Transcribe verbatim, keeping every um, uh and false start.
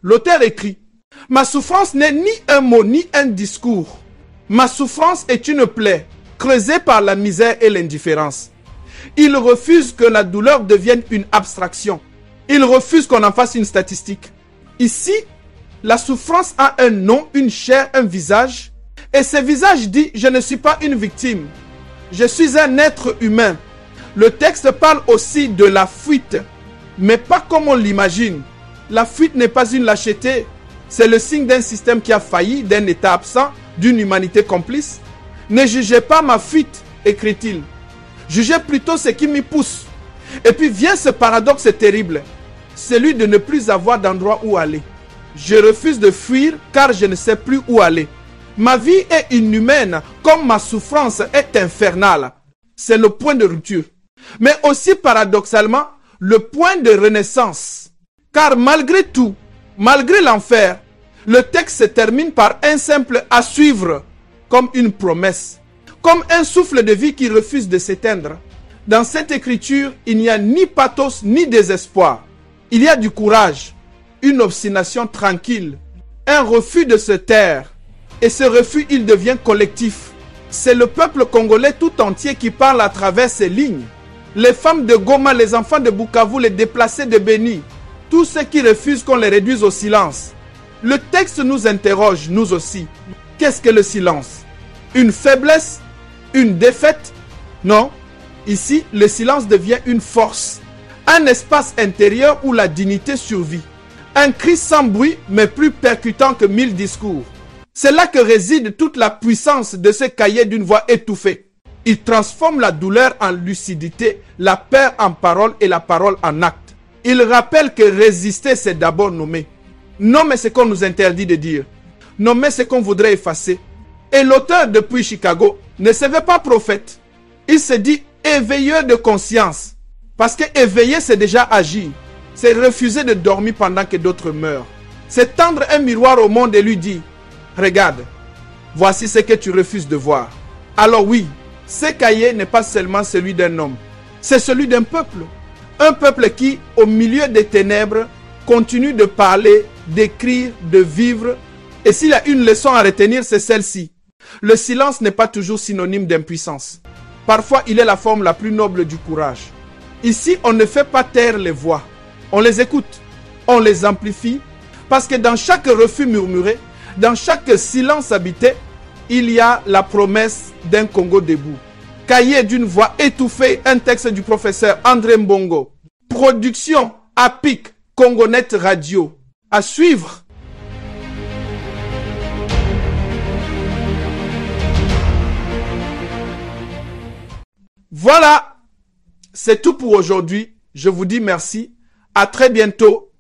L'auteur écrit, « Ma souffrance n'est ni un mot ni un discours. Ma souffrance est une plaie, creusée par la misère et l'indifférence. Il refuse que la douleur devienne une abstraction. Il refuse qu'on en fasse une statistique. Ici, la souffrance a un nom, une chair, un visage. Et ce visage dit, je ne suis pas une victime. Je suis un être humain. » Le texte parle aussi de la fuite, mais pas comme on l'imagine. La fuite n'est pas une lâcheté. C'est le signe d'un système qui a failli, d'un état absent, d'une humanité complice. Ne jugez pas ma fuite, écrit-il. Jugez plutôt ce qui m'y pousse. Et puis vient ce paradoxe terrible, celui de ne plus avoir d'endroit où aller. Je refuse de fuir car je ne sais plus où aller. Ma vie est inhumaine comme ma souffrance est infernale. C'est le point de rupture. Mais aussi paradoxalement, le point de renaissance. Car malgré tout, malgré l'enfer, le texte se termine par un simple « à suivre » comme une promesse, comme un souffle de vie qui refuse de s'éteindre. Dans cette écriture, il n'y a ni pathos ni désespoir. Il y a du courage, une obstination tranquille, un refus de se taire. Et ce refus, il devient collectif. C'est le peuple congolais tout entier qui parle à travers ces lignes. Les femmes de Goma, les enfants de Bukavu, les déplacés de Béni, tous ceux qui refusent qu'on les réduise au silence. Le texte nous interroge, nous aussi. Qu'est-ce que le silence? Une faiblesse? Une défaite? Non. Ici, le silence devient une force. Un espace intérieur où la dignité survit. Un cri sans bruit, mais plus percutant que mille discours. C'est là que réside toute la puissance de ce cahier d'une voix étouffée. Il transforme la douleur en lucidité, la peur en parole et la parole en acte. Il rappelle que résister, c'est d'abord nommer. Nommer ce qu'on nous interdit de dire. Nommer ce qu'on voudrait effacer. Et l'auteur depuis Chicago ne se veut pas prophète. Il se dit éveilleur de conscience. Parce que éveiller, c'est déjà agir. C'est refuser de dormir pendant que d'autres meurent. C'est tendre un miroir au monde et lui dire, regarde, voici ce que tu refuses de voir. Alors oui, ce cahier n'est pas seulement celui d'un homme. C'est celui d'un peuple. Un peuple qui, au milieu des ténèbres, continue de parler, d'écrire, de vivre. Et s'il y a une leçon à retenir, c'est celle-ci. Le silence n'est pas toujours synonyme d'impuissance. Parfois, il est la forme la plus noble du courage. Ici, on ne fait pas taire les voix. On les écoute, on les amplifie, parce que dans chaque refus murmuré, dans chaque silence habité, il y a la promesse d'un Congo debout. Cahier d'une voix étouffée, un texte du professeur André Mbongo. Production A P I C, Congonet Radio. À suivre. Voilà, c'est tout pour aujourd'hui. Je vous dis merci. À très bientôt